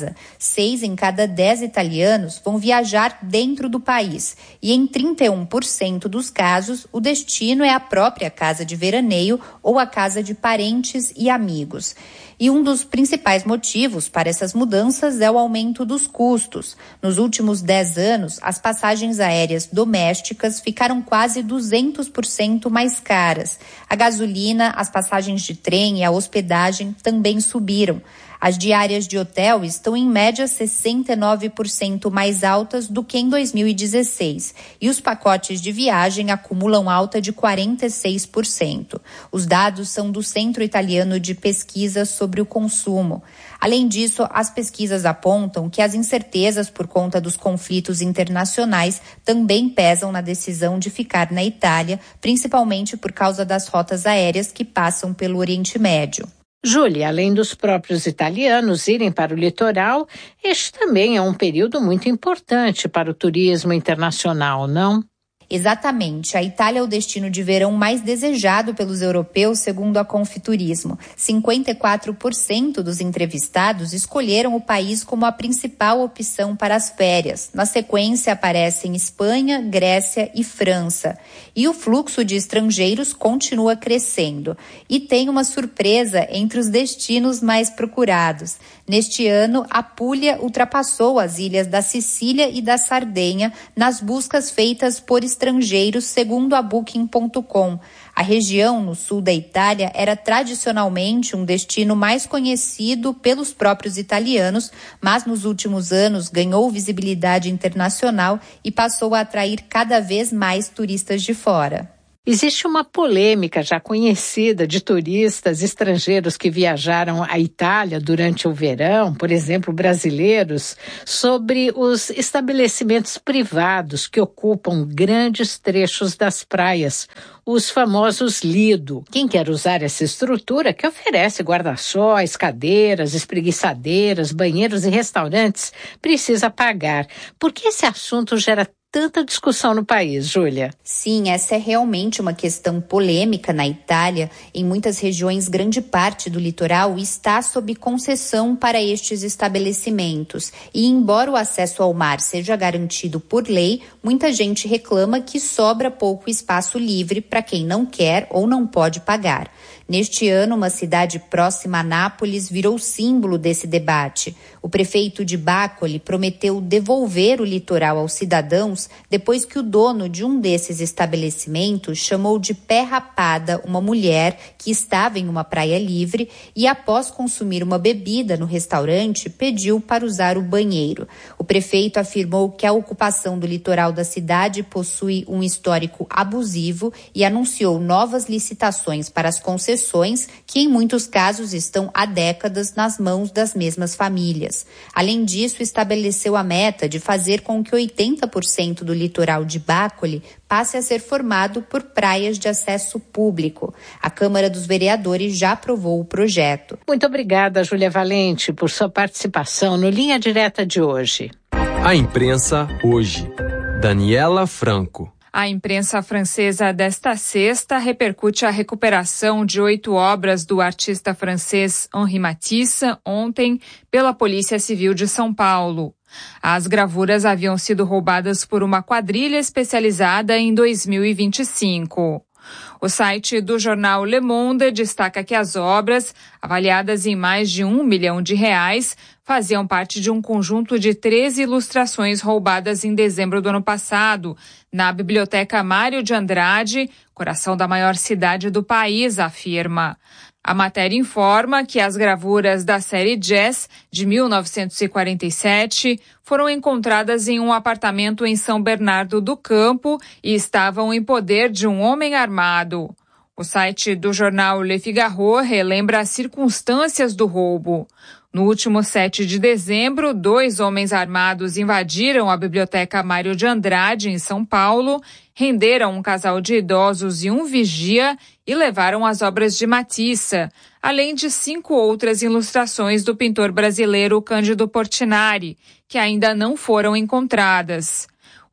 casa. Seis em cada dez italianos vão viajar dentro do país. E em trinta e um por cento dos casos, o destino é a própria casa de veraneio ou a casa de parentes e amigos. E um dos principais motivos para essas mudanças é o aumento dos custos. Nos últimos dez anos, as passagens aéreas domésticas ficaram quase duzentos por cento mais caras. A gasolina, as passagens de trem e a hospedagem também subiram. As diárias de hotel estão em média sessenta e nove por cento mais altas do que em dois mil e dezesseis e os pacotes de viagem acumulam alta de quarenta e seis por cento. Os dados são do Centro Italiano de Pesquisa sobre o Consumo. Além disso, as pesquisas apontam que as incertezas por conta dos conflitos internacionais também pesam na decisão de ficar na Itália, principalmente por causa das rotas aéreas que passam pelo Oriente Médio. Júlia, além dos próprios italianos irem para o litoral, este também é um período muito importante para o turismo internacional, não? Exatamente. A Itália é o destino de verão mais desejado pelos europeus, segundo a Confiturismo. cinquenta e quatro por cento dos entrevistados escolheram o país como a principal opção para as férias. Na sequência aparecem Espanha, Grécia e França. E o fluxo de estrangeiros continua crescendo. E tem uma surpresa entre os destinos mais procurados. Neste ano, a Puglia ultrapassou as ilhas da Sicília e da Sardenha nas buscas feitas por estrangeiros, segundo a Booking ponto com. A região no sul da Itália era tradicionalmente um destino mais conhecido pelos próprios italianos, mas nos últimos anos ganhou visibilidade internacional e passou a atrair cada vez mais turistas de fora. Existe uma polêmica já conhecida de turistas estrangeiros que viajaram à Itália durante o verão, por exemplo, brasileiros, sobre os estabelecimentos privados que ocupam grandes trechos das praias, os famosos lido. Quem quer usar essa estrutura, que oferece guarda-sóis, cadeiras, espreguiçadeiras, banheiros e restaurantes, precisa pagar. Por que esse assunto gera tanta discussão no país, Júlia? Sim, essa é realmente uma questão polêmica na Itália. Em muitas regiões, grande parte do litoral está sob concessão para estes estabelecimentos. E embora o acesso ao mar seja garantido por lei, muita gente reclama que sobra pouco espaço livre para quem não quer ou não pode pagar. Neste ano, uma cidade próxima a Nápoles virou símbolo desse debate. O prefeito de Bacoli prometeu devolver o litoral aos cidadãos depois que o dono de um desses estabelecimentos chamou de pé rapada uma mulher que estava em uma praia livre e, após consumir uma bebida no restaurante, pediu para usar o banheiro. O prefeito afirmou que a ocupação do litoral da cidade possui um histórico abusivo e anunciou novas licitações para as concessões que em muitos casos estão há décadas nas mãos das mesmas famílias. Além disso, estabeleceu a meta de fazer com que oitenta por cento do litoral de Bacoli passe a ser formado por praias de acesso público. A Câmara dos Vereadores já aprovou o projeto. Muito obrigada, Júlia Valente, por sua participação no Linha Direta de hoje. A imprensa hoje. Daniela Franco. A imprensa francesa desta sexta repercute a recuperação de oito obras do artista francês Henri Matisse ontem pela Polícia Civil de São Paulo. As gravuras haviam sido roubadas por uma quadrilha especializada em dois mil e vinte e cinco. O site do jornal Le Monde destaca que as obras, avaliadas em mais de um milhão de reais, faziam parte de um conjunto de treze ilustrações roubadas em dezembro do ano passado, na Biblioteca Mário de Andrade, coração da maior cidade do país, afirma. A matéria informa que as gravuras da série Jazz, de mil novecentos e quarenta e sete, foram encontradas em um apartamento em São Bernardo do Campo e estavam em poder de um homem armado. O site do jornal Le Figaro relembra as circunstâncias do roubo. No último sete de dezembro, dois homens armados invadiram a Biblioteca Mário de Andrade, em São Paulo, renderam um casal de idosos e um vigia e levaram as obras de Matisse, além de cinco outras ilustrações do pintor brasileiro Cândido Portinari, que ainda não foram encontradas.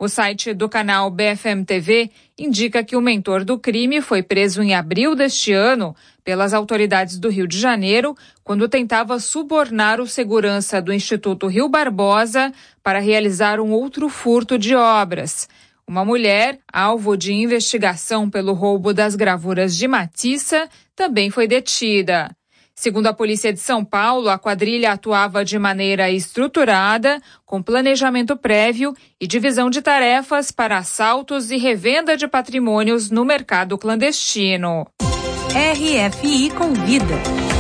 O site do canal B F M T V indica que o mentor do crime foi preso em abril deste ano pelas autoridades do Rio de Janeiro, quando tentava subornar o segurança do Instituto Rio Barbosa para realizar um outro furto de obras. Uma mulher, alvo de investigação pelo roubo das gravuras de Matissa, também foi detida. Segundo a Polícia de São Paulo, a quadrilha atuava de maneira estruturada, com planejamento prévio e divisão de tarefas para assaltos e revenda de patrimônios no mercado clandestino. R F I Convida.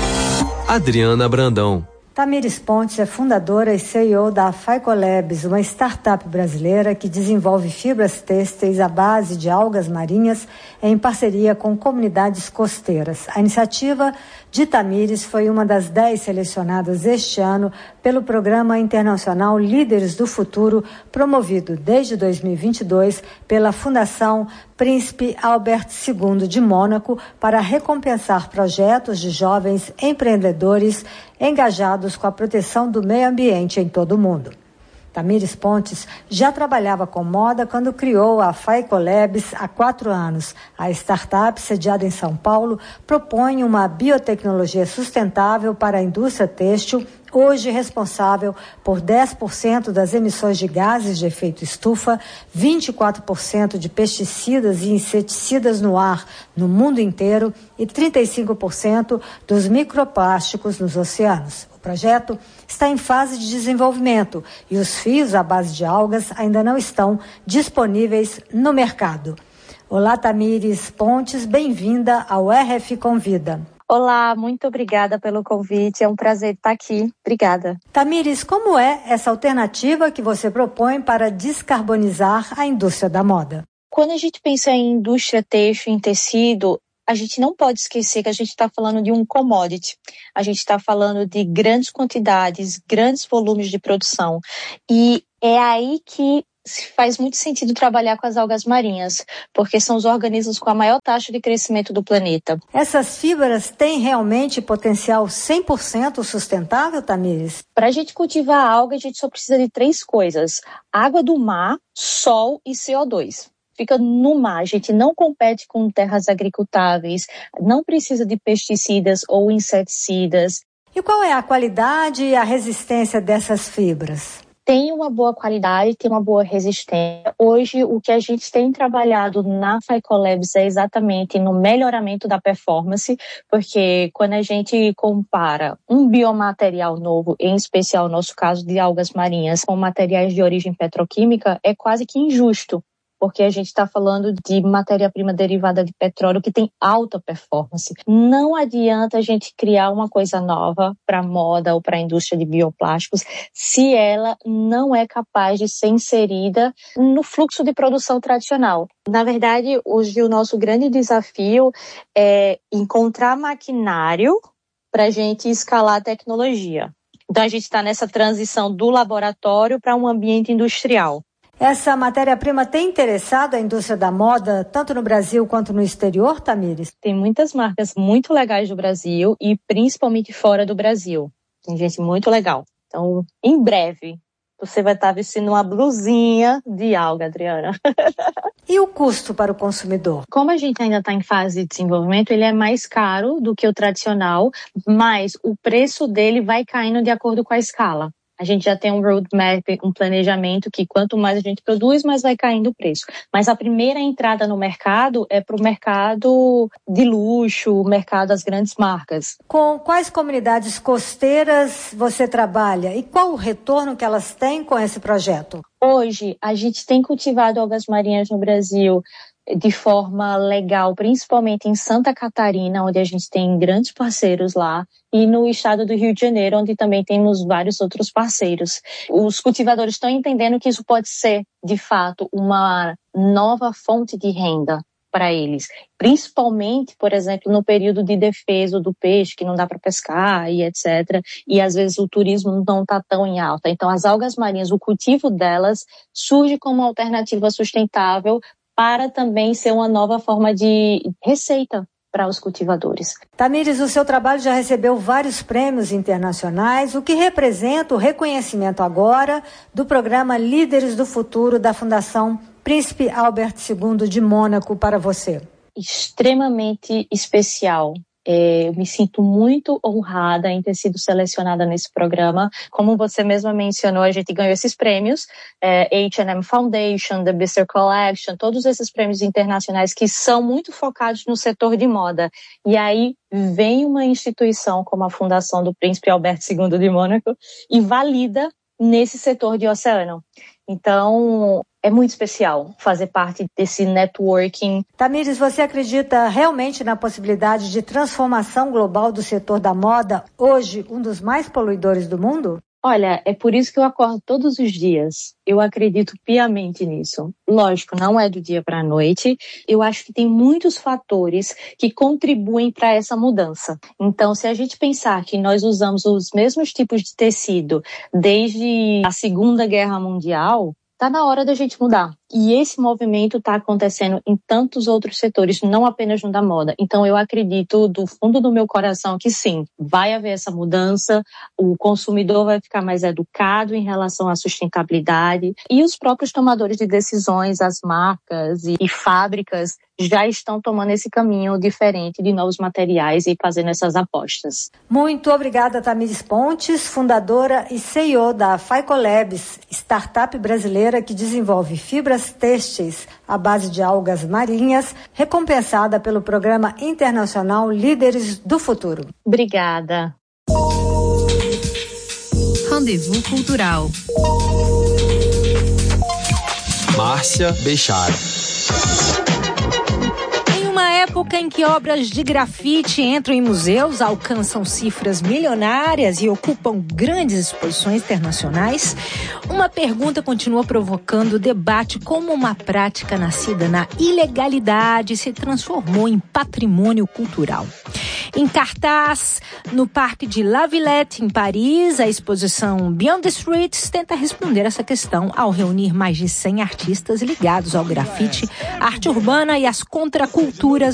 Adriana Brandão. Tamires Pontes é fundadora e C E O da Phycolabs, uma startup brasileira que desenvolve fibras têxteis à base de algas marinhas em parceria com comunidades costeiras. A iniciativa de Tamires foi uma das dez selecionadas este ano pelo Programa Internacional Líderes do Futuro, promovido desde dois mil e vinte e dois pela Fundação Príncipe Albert segundo de Mônaco, para recompensar projetos de jovens empreendedores engajados com a proteção do meio ambiente em todo o mundo. Tamires Pontes já trabalhava com moda quando criou a Phycolabs há quatro anos. A startup, sediada em São Paulo, propõe uma biotecnologia sustentável para a indústria têxtil, hoje responsável por dez por cento das emissões de gases de efeito estufa, vinte e quatro por cento de pesticidas e inseticidas no ar no mundo inteiro e trinta e cinco por cento dos microplásticos nos oceanos. O projeto está em fase de desenvolvimento e os fios à base de algas ainda não estão disponíveis no mercado. Olá, Tamires Pontes, bem-vinda ao R F Convida. Olá, muito obrigada pelo convite, é um prazer estar aqui. Obrigada. Tamires, como é essa alternativa que você propõe para descarbonizar a indústria da moda? Quando a gente pensa em indústria têxtil, em tecido, a gente não pode esquecer que a gente está falando de um commodity. A gente está falando de grandes quantidades, grandes volumes de produção. E é aí que faz muito sentido trabalhar com as algas marinhas, porque são os organismos com a maior taxa de crescimento do planeta. Essas fibras têm realmente potencial cem por cento sustentável, Tamires? Para a gente cultivar a alga, a gente só precisa de três coisas: água do mar, sol e C O dois. Fica no mar, a gente não compete com terras agricultáveis, não precisa de pesticidas ou inseticidas. E qual é a qualidade e a resistência dessas fibras? Tem uma boa qualidade, tem uma boa resistência. Hoje, o que a gente tem trabalhado na Phycolabs é exatamente no melhoramento da performance, porque quando a gente compara um biomaterial novo, em especial no nosso caso de algas marinhas, com materiais de origem petroquímica, é quase que injusto, porque a gente está falando de matéria-prima derivada de petróleo que tem alta performance. Não adianta a gente criar uma coisa nova para a moda ou para a indústria de bioplásticos se ela não é capaz de ser inserida no fluxo de produção tradicional. Na verdade, hoje o nosso grande desafio é encontrar maquinário para a gente escalar a tecnologia. Então a gente está nessa transição do laboratório para um ambiente industrial. Essa matéria-prima tem interessado a indústria da moda, tanto no Brasil quanto no exterior, Tamires? Tem muitas marcas muito legais do Brasil e principalmente fora do Brasil. Tem gente muito legal. Então, em breve, você vai estar vestindo uma blusinha de alga, Adriana. E o custo para o consumidor? Como a gente ainda está em fase de desenvolvimento, ele é mais caro do que o tradicional, mas o preço dele vai caindo de acordo com a escala. A gente já tem um roadmap, um planejamento que quanto mais a gente produz, mais vai caindo o preço. Mas a primeira entrada no mercado é para o mercado de luxo, o mercado das grandes marcas. Com quais comunidades costeiras você trabalha e qual o retorno que elas têm com esse projeto? Hoje, a gente tem cultivado algas marinhas no Brasil de forma legal, principalmente em Santa Catarina, onde a gente tem grandes parceiros lá, e no estado do Rio de Janeiro, onde também temos vários outros parceiros. Os cultivadores estão entendendo que isso pode ser, de fato, uma nova fonte de renda para eles, principalmente, por exemplo, no período de defeso do peixe, que não dá para pescar e etcétera. E às vezes o turismo não está tão em alta. Então, as algas marinhas, o cultivo delas surge como uma alternativa sustentável para também ser uma nova forma de receita para os cultivadores. Tamires, o seu trabalho já recebeu vários prêmios internacionais, o que representa o reconhecimento agora do programa Líderes do Futuro da Fundação Príncipe Albert segundo de Mônaco para você. Extremamente especial. É, eu me sinto muito honrada em ter sido selecionada nesse programa. Como você mesma mencionou, a gente ganhou esses prêmios, é, H and M Foundation, The Bister Collection, todos esses prêmios internacionais que são muito focados no setor de moda. E aí vem uma instituição como a Fundação do Príncipe Albert segundo de Mônaco e valida nesse setor de oceano. Então, é muito especial fazer parte desse networking. Tamires, você acredita realmente na possibilidade de transformação global do setor da moda, hoje um dos mais poluidores do mundo? Olha, é por isso que eu acordo todos os dias. Eu acredito piamente nisso. Lógico, não é do dia para a noite. Eu acho que tem muitos fatores que contribuem para essa mudança. Então, se a gente pensar que nós usamos os mesmos tipos de tecido desde a Segunda Guerra Mundial, está na hora da gente mudar. E esse movimento está acontecendo em tantos outros setores, não apenas no da moda. Então, eu acredito do fundo do meu coração que sim, vai haver essa mudança, o consumidor vai ficar mais educado em relação à sustentabilidade e os próprios tomadores de decisões, as marcas e, e fábricas já estão tomando esse caminho diferente de novos materiais e fazendo essas apostas. Muito obrigada, Tamires Pontes, fundadora e C E O da Phycolabs, startup brasileira que desenvolve fibras têxteis à base de algas marinhas, recompensada pelo Programa Internacional Líderes do Futuro. Obrigada. Rendezvous Cultural. Márcia Bechara. Época em que obras de grafite entram em museus, alcançam cifras milionárias e ocupam grandes exposições internacionais, uma pergunta continua provocando debate: como uma prática nascida na ilegalidade se transformou em patrimônio cultural. Em cartaz, no Parque de La Villette, em Paris, a exposição Beyond the Streets tenta responder essa questão ao reunir mais de cem artistas ligados ao grafite, arte urbana e às contraculturas